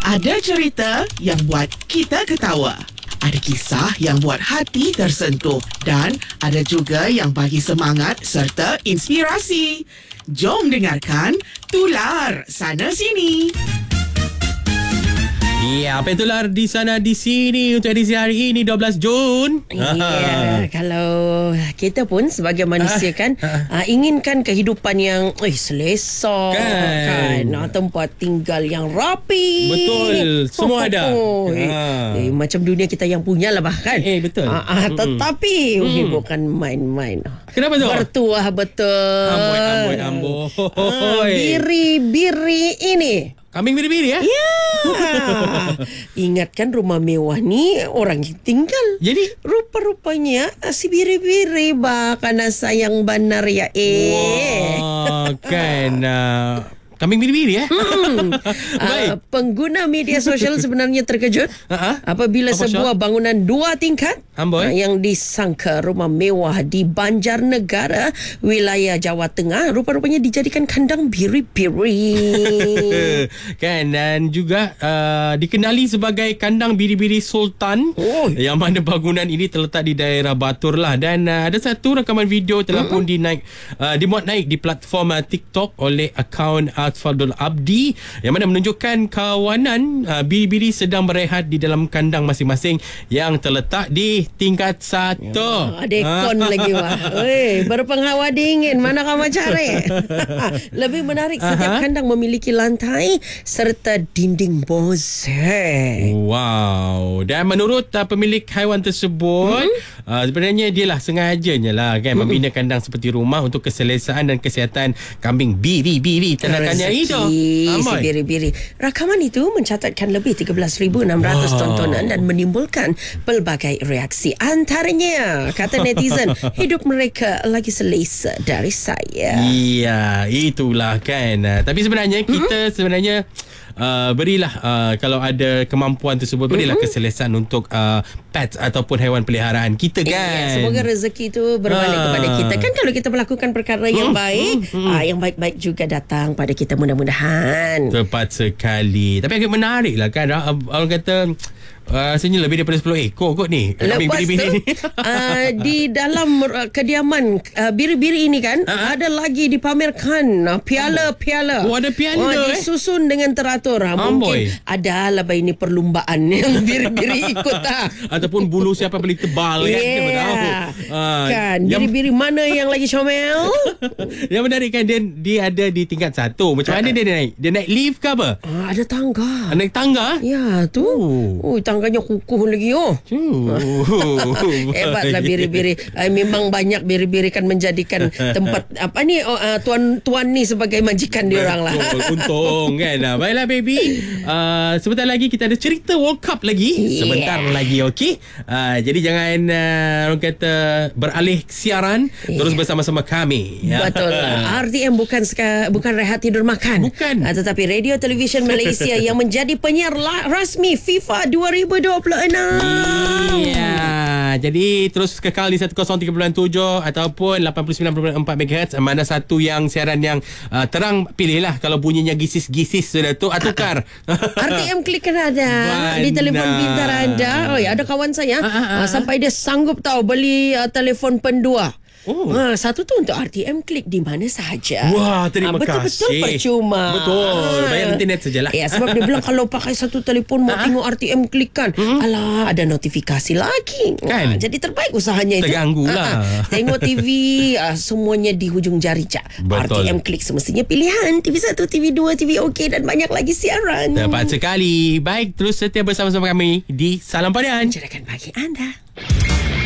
Ada cerita yang buat kita ketawa. Ada kisah yang buat hati tersentuh. Dan ada juga yang bagi semangat serta inspirasi. Jom dengarkan Tular Sana Sini. Ya, apa yang tular di sana di sini untuk edisi hari ini 12 Jun. Ya, kalau kita pun sebagai manusia kan inginkan kehidupan yang selesa kan. Tempat tinggal yang rapi. Betul, semua ada. Macam dunia kita yang punya lah bahkan. Betul. Tetapi bukan main-main. Kenapa tu? Bertuah betul. Amboi. Biri-biri ini. Kambing biri-biri ya? Ya. Ingatkan rumah mewah ni orang yang tinggal. Jadi? Rupa-rupanya si biri-biri bakana sayang benar ya. Wah, kan. Kambing biri-biri ya? Baik. Pengguna media sosial sebenarnya terkejut apabila sebuah bangunan 2 tingkat yang disangka rumah mewah di Banjarnegara, wilayah Jawa Tengah, rupa-rupanya dijadikan kandang biri-biri. Kan, dan juga dikenali sebagai kandang biri-biri Sultan, yang mana bangunan ini terletak di daerah Batur lah. Dan ada satu rakaman video telah pun dimuat naik di platform TikTok oleh akaun Fadul Abdi, yang mana menunjukkan kawanan biri-biri sedang berehat di dalam kandang masing-masing yang terletak di tingkat 1. Dekon lagi wah. Berpenghawa dingin, mana kamu cari? Lebih menarik, setiap kandang memiliki lantai serta dinding bonsai. Wow. Dan menurut pemilik haiwan tersebut, sebenarnya dia lah sengajanya lah kan membina kandang seperti rumah untuk keselesaan dan kesihatan kambing biri-biri ternakannya itu. Si biri-biri. Rakaman itu mencatatkan lebih 13,600 tontonan dan menimbulkan pelbagai reaksi. Antaranya, kata netizen, hidup mereka lagi selesa dari saya. Iya, itulah kan. Tapi sebenarnya kita sebenarnya berilah kalau ada kemampuan tersebut, berilah keselesaan untuk pets ataupun haiwan peliharaan kita kan. Semoga rezeki itu berbalik kepada kita kan. Kalau kita melakukan perkara yang baik, yang baik-baik juga datang pada kita mudah-mudahan. Tepat sekali. Tapi agak menarik lah kan. Orang kata rasanya lebih daripada 10 ekor kot ni. Lepas tu di dalam kediaman biri-biri ini kan ada lagi dipamerkan piala-piala. Ada piala disusun dengan teratur. Mungkin ada lah ini perlumbaan yang biri-biri ikut ataupun bulu siapa paling tebal kan. Biri-biri mana yang lagi comel. Yang menarik kan, dia ada di tingkat 1. Macam mana dia naik? Dia naik lift ke apa? Ada tangga. Naik tangga? Ya tu. Tangganya kukuh lagi. Hebatlah biri-biri. Memang banyak biri-biri kan menjadikan tempat tuan ni sebagai majikan diorang lah. Untung kan. Baiklah baby, sebentar lagi kita ada cerita World Cup lagi. Sebentar lagi, okey. Jadi jangan orang kata beralih siaran. Terus bersama-sama kami. Betul. RTM bukan rehat tidur makan. Bukan. Tetapi Radio Television Malaysia yang menjadi penyiar rasmi FIFA 2026. Ya, jadi terus kekal di 103.7 ataupun 89.4 MHz. Mana satu yang siaran yang terang, pilihlah. Kalau bunyinya gisis-gisis sudah tu tukar. RTM Klik kan ada di telefon pintar anda. Ada kawan saya sampai dia sanggup tahu beli telefon pendua. Satu tu untuk RTM Klik di mana sahaja. Wah, terima kasih. Betul-betul percuma. Betul. Bayar internet sajalah. Ya, sebab dia bilang kalau pakai satu telefon mau tengok RTM Klik kan, alah ada notifikasi lagi kan. Jadi terbaik usahanya itu. Terganggu lah. Tengok TV semuanya di hujung jari cak. RTM Klik semestinya pilihan. TV1, TV2, TV OK dan banyak lagi siaran. Tepat sekali. Baik, terus setia bersama-sama kami di Salam Padian. Cerahkan bagi anda.